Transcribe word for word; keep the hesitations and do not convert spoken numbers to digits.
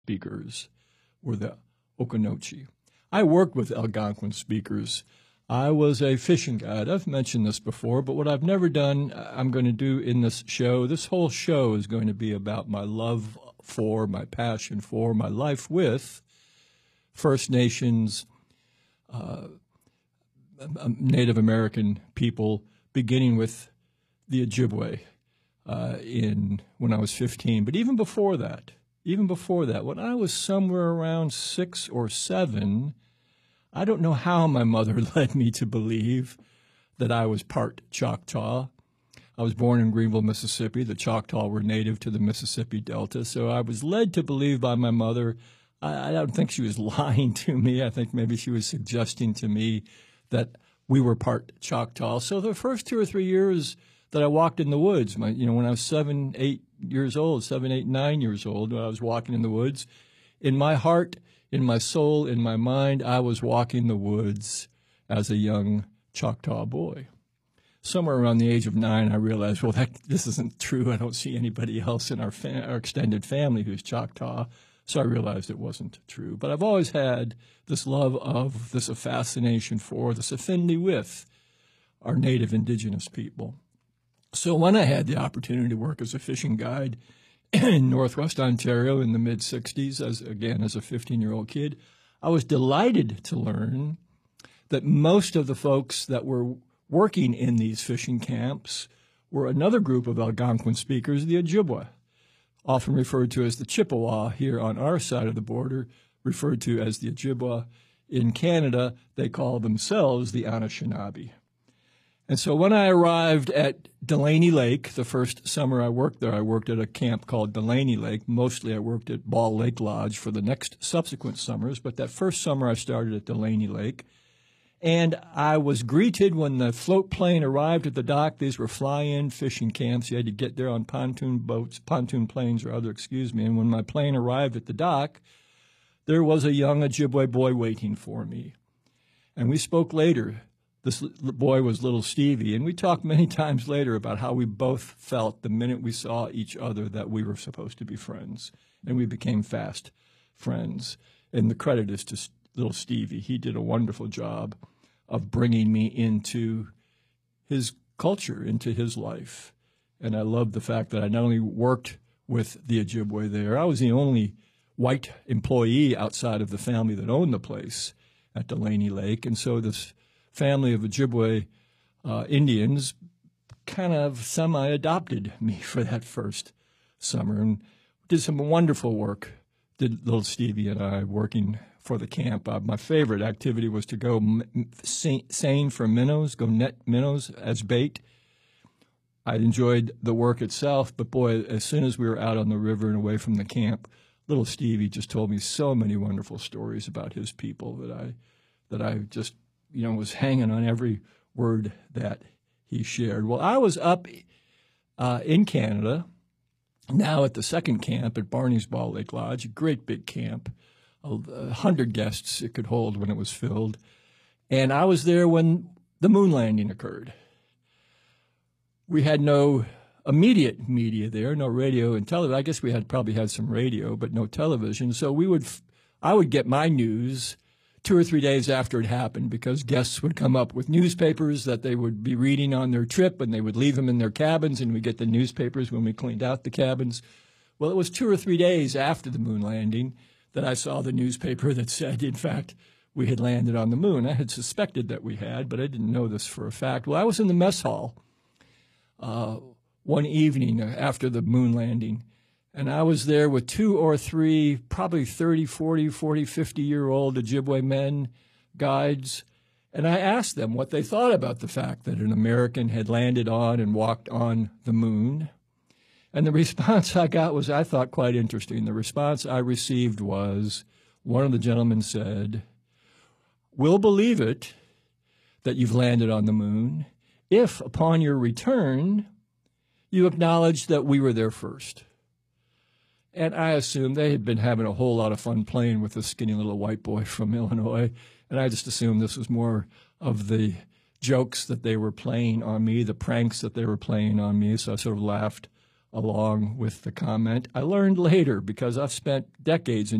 speakers were the Okanochee. I worked with Algonquin speakers. I was a fishing guide. I've mentioned this before, but what I've never done, I'm going to do in this show. This whole show is going to be about my love for, my passion for, my life with First Nations, uh, Native American people, beginning with the Ojibwe uh, in when I was fifteen. But even before that, even before that, when I was somewhere around six or seven, I don't know how my mother led me to believe that I was part Choctaw. I was born in Greenville, Mississippi. The Choctaw were native to the Mississippi Delta. So I was led to believe by my mother. I, I don't think she was lying to me. I think maybe she was suggesting to me that we were part Choctaw. So the first two or three years that I walked in the woods, my, you know, when I was seven, eight years old, seven, eight, nine years old, when I was walking in the woods, in my heart, in my soul, in my mind, I was walking the woods as a young Choctaw boy. Somewhere around the age of nine, I realized, well, that, this isn't true. I don't see anybody else in our, fa- our extended family who's Choctaw. So I realized it wasn't true. But I've always had this love of, this fascination for, this affinity with our native indigenous people. So when I had the opportunity to work as a fishing guide in Northwest Ontario in the mid-sixties, as again, as a fifteen-year-old kid, I was delighted to learn that most of the folks that were working in these fishing camps were another group of Algonquin speakers, the Ojibwe, often referred to as the Chippewa here on our side of the border, referred to as the Ojibwe. In Canada, they call themselves the Anishinaabe. And so when I arrived at Delaney Lake, the first summer I worked there, I worked at a camp called Delaney Lake. Mostly I worked at Ball Lake Lodge for the next subsequent summers, but that first summer I started at Delaney Lake. And I was greeted when the float plane arrived at the dock. These were fly-in fishing camps. You had to get there on pontoon boats, pontoon planes or other, excuse me. And when my plane arrived at the dock, there was a young Ojibwe boy waiting for me. And we spoke later. This boy was little Stevie, and we talked many times later about how we both felt the minute we saw each other that we were supposed to be friends, and we became fast friends. And the credit is to little Stevie. He did a wonderful job of bringing me into his culture, into his life. And I love the fact that I not only worked with the Ojibwe there, I was the only white employee outside of the family that owned the place at Delaney Lake, and so this family of Ojibwe uh, Indians kind of semi-adopted me for that first summer and did some wonderful work, did little Stevie and I working for the camp. Uh, my favorite activity was to go m- seine for minnows, go net minnows as bait. I enjoyed the work itself, but boy, as soon as we were out on the river and away from the camp, little Stevie just told me so many wonderful stories about his people that I that I just you know, was hanging on every word that he shared. Well, I was up uh, in Canada, now at the second camp at Barney's Ball Lake Lodge, a great big camp, a hundred guests it could hold when it was filled. And I was there when the moon landing occurred. We had no immediate media there, no radio and television. I guess we had probably had some radio, but no television. So we would, I would get my news two or three days after it happened, because guests would come up with newspapers that they would be reading on their trip, and they would leave them in their cabins, and we'd get the newspapers when we cleaned out the cabins. Well, it was two or three days after the moon landing that I saw the newspaper that said, in fact, we had landed on the moon. I had suspected that we had, but I didn't know this for a fact. Well, I was in the mess hall uh, one evening after the moon landing, and I was there with two or three, probably thirty, forty, forty, fifty-year-old Ojibwe men, guides, and I asked them what they thought about the fact that an American had landed on and walked on the moon. And the response I got was, I thought, quite interesting. The response I received was, one of the gentlemen said, "We'll believe it that you've landed on the moon if, upon your return, you acknowledge that we were there first." And I assumed they had been having a whole lot of fun playing with this skinny little white boy from Illinois, and I just assumed this was more of the jokes that they were playing on me, the pranks that they were playing on me, so I sort of laughed along with the comment. I learned later, because I've spent decades in